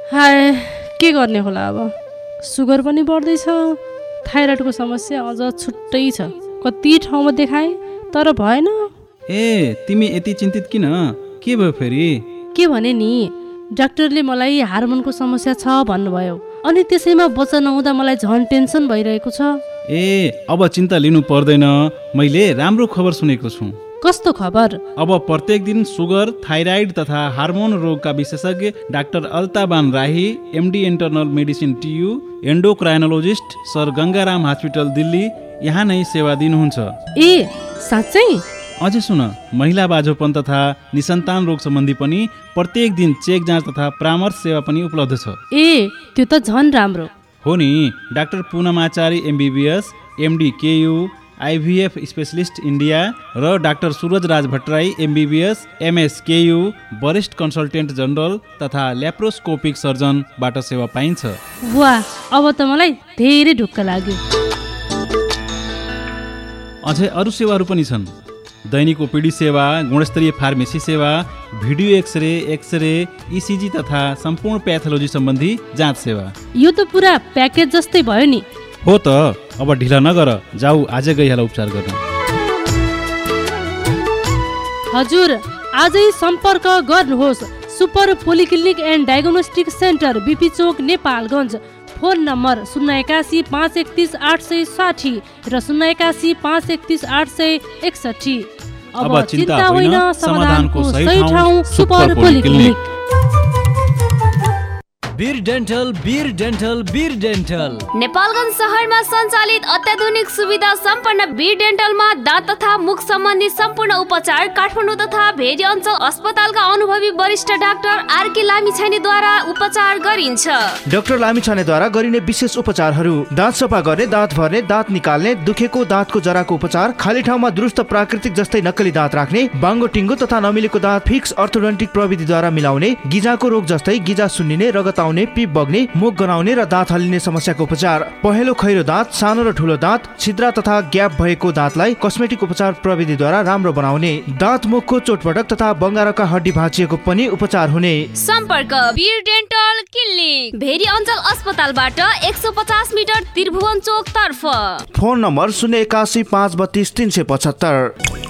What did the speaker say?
हाय के गर्ने होला अब सुगर पनि बढ्दैछ थाइरोइडको समस्या अझ छुट्टै छ कति ठाउँमा देखाएँ तर भएन ए तिमी यति चिन्तित किन के भयो फेरि के भने नि डाक्टरले मलाई हार्मोनको समस्या छ भन्नुभयो अनि त्यसैमा बच्चा नहुँदा मलाई झन् टेन्सन भइरहेको छ ए अब चिन्ता लिनु पर्दैन मैले राम्रो खबर सुनेको छु कस्तो खबर अब प्रत्येक दिन सुगर थाइराइड तथा हार्मोन रोगका विशेषज्ञ डाक्टर अल्ताबान राही MD internal medicine TU एन्डोक्राइनोलोजिस्ट sir Gangaram hospital Delhi यहाँ नै सेवा दिनुहुन्छ ए साँच्चै अझै सुन महिला बाझोपन तथा निसन्तान रोग सम्बन्धी पनि प्रत्येक दिन चेक जाँच तथा परामर्श सेवा पनि उपलब्ध छ ए त्यो त झन् राम्रो हो नि doctor पूनमाचारी MBBS MD KU IVF specialist India र डाक्टर सूरज राज भट्टराई एमबीबीएस एमएस केयु वरिष्ठ कन्सल्टेन्ट जनरल तथा ल्याप्रोस्कोपिक सर्जनबाट सेवा पाइन्छ वाह अब त मलाई धेरै ढुक्क लाग्यो अझै अरू सेवाहरू पनि छन् दैनिक ओपीडी सेवा गुणस्तरीय फार्मेसी सेवा भिडियो एक्सरे इसिजी तथा सम्पूर्ण प्याथोलोजी सम्बन्धी जाँच सेवा यो त पुरा प्याकेज जस्तै भयो नि हो त अब ढिला नगर जाऊ आजै गइहाल उपचार गर्न हजुर आजै सम्पर्क गर्नुहोस् super polyclinic and diagnostic centre BP Chowk Nepalgunj phone number 081 531 860 र 081 531 861 अब चिन्ता होइन समाधानको सही ठाउँ सुपर पोलिक्लिनिक वीर डेन्टल नेपालगञ्ज शहरमा सञ्चालित अत्याधुनिक सुविधा सम्पन्न वीर डेन्टलमा दाँत तथा मुख सम्बन्धी सम्पूर्ण उपचार काठमाडौँ तथा भेरी अञ्चल अस्पतालका अनुभवी वरिष्ठ डाक्टर आरके लामिछानेद्वारा उपचार गरिन्छ डाक्टर लामिछानेद्वारा गरिने विशेष उपचारहरू दाँत सफा गर्ने दाँत भर्ने दाँत निकाल्ने दुखेको दाँतको जराको उपचार खाली ठाउँमा दुरुस्त प्राकृतिक जस्तै नक्कली दाँत राख्ने बाङ्गो टिङ्गो तथा नमिलेको दाँत फिक्स अर्थोडोन्टिक प्रविधिद्वारा मिलाउने गिजाको रोग जस्तै गिजा सुन्निने रगत आउने पिप बग्ने मुख गनाउने र दाँत हल्लिने समस्याको उपचार पहेँलो खैरो दाँत सानो र ठुलो दाँत छिद्रा तथा ग्याप भएको दाँतलाई कस्मेटिक उपचार प्रविधिद्वारा राम्रो बनाउने दाँत मुखको चोटपटक तथा बङ्गाराका हड्डी भाँचिएको पनि उपचार हुने सम्पर्क वीर डेन्टल क्लिनिक भेरी अञ्चल अस्पतालबाट 150 मिटर त्रिभुवन चोक तर्फ फोन नम्बर 081 532 375